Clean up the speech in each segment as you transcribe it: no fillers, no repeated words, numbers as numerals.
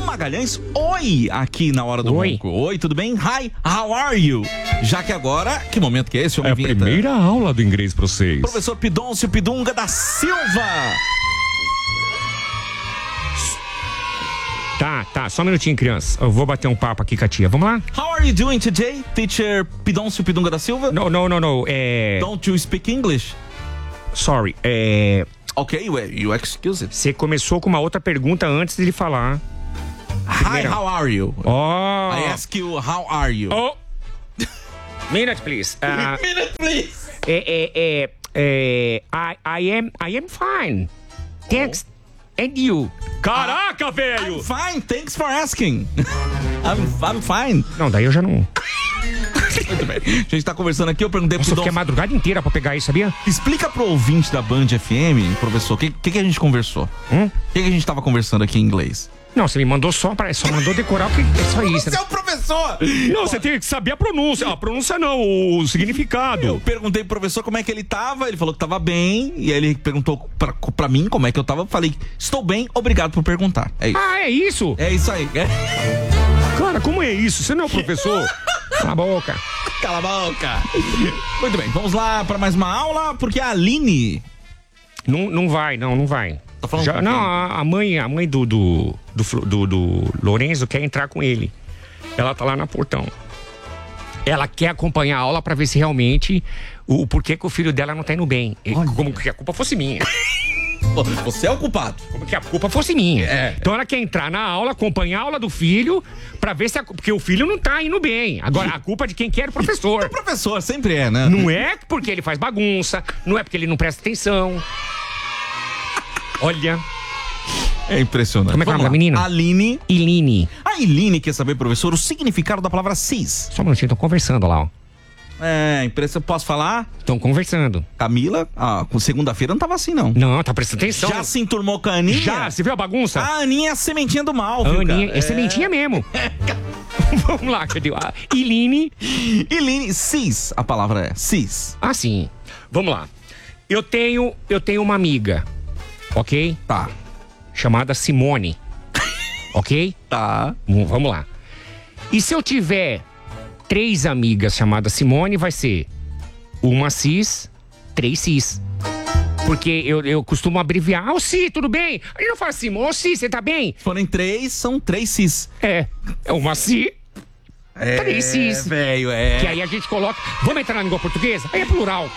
Magalhães, oi, aqui na Hora do Ronco. Oi, tudo bem? Hi, how are you? Já que agora, que momento que é esse? É a primeira aula do inglês pra vocês. Professor Pidoncio Pidunga da Silva. Tá, só um minutinho, criança. Eu vou bater um papo aqui com a tia. Vamos lá? How are you doing today, teacher Pidoncio Pidunga da Silva? No. Don't you speak English? Sorry, Ok, you excuse it. Você começou com uma outra pergunta antes de ele falar. Hi, how are you? Oh. I ask you, how are you? Oh. Minute, please. Minute, please. I am fine. Thanks. And you? Caraca, velho! I'm fine, thanks for asking. I'm fine. Não, daí eu já não... Muito bem. A gente tá conversando aqui, eu perguntei pro... Nossa, eu fiquei a madrugada inteira pra pegar isso, sabia? Explica pro ouvinte da Band FM, professor, o que a gente conversou? O que a gente tava conversando aqui em inglês? Não, você me mandou só mandou decorar o que é só isso. Você é o professor! Não, você tem que saber a pronúncia. A pronúncia não, o significado. Eu perguntei pro professor como é que ele tava, ele falou que tava bem, e aí ele perguntou pra mim como é que eu tava, eu falei, estou bem, obrigado por perguntar. É isso. Ah, é isso? É isso aí. Cara, como é isso? Você não é o professor? Cala a boca. Cala a boca. Muito bem, vamos lá pra mais uma aula, porque a Aline... Não vai. Tá falando já, não, a mãe do Lorenzo quer entrar com ele. Ela tá lá na portão. Ela quer acompanhar a aula pra ver se realmente o porquê que o filho dela não tá indo bem. Como que a culpa fosse minha. Você é o culpado. Como que a culpa fosse minha. Então ela quer entrar na aula, acompanhar a aula do filho, pra ver se porque o filho não tá indo bem. Agora, a culpa é de quem quer é o professor. O professor sempre é, né? Não é porque ele faz bagunça, não é porque ele não presta atenção. Olha. É impressionante. Como é que é o nome da menina? Aline. Iline. A Iline quer saber, professor, o significado da palavra cis. Só um minutinho, estão conversando lá, ó. Impressão, posso falar? Estão conversando. Camila, com segunda-feira não tava assim, não. Não, tá prestando atenção. Já se enturmou com a Aninha? Já, você viu a bagunça? A Aninha é a sementinha do mal, viu, Aninha, é sementinha mesmo. Vamos lá, cadê? Iline. Iline, cis, a palavra é cis. Ah, sim. Vamos lá. Eu tenho uma amiga, ok? Tá. Chamada Simone. Ok? Tá. Vamos lá. E se eu tiver 3 amigas chamadas Simone, vai ser uma cis, 3 cis. Porque eu costumo abreviar. Ô, Si, tudo bem? A gente não fala assim, ô, Si, você tá bem? Se forem 3, são 3 cis. É uma Si, 3 cis. Velho, Que aí a gente coloca... Vamos entrar na língua portuguesa? Aí é plural.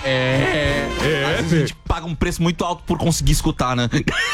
Às vezes a gente paga um preço muito alto por conseguir escutar, né?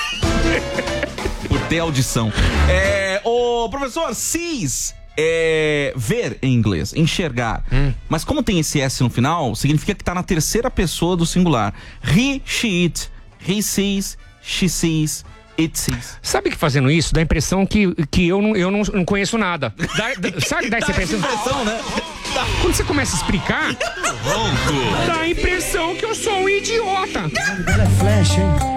Por ter audição. Ô, professor, cis... ver em inglês, enxergar. Mas como tem esse S no final, significa que tá na terceira pessoa do singular. He, she, it. He sees, she sees, it sees. Sabe que fazendo isso dá a impressão que eu não conheço nada. Sabe, dá essa impressão? Né? Quando você começa a explicar, dá a impressão que eu sou um idiota. Flash, hein?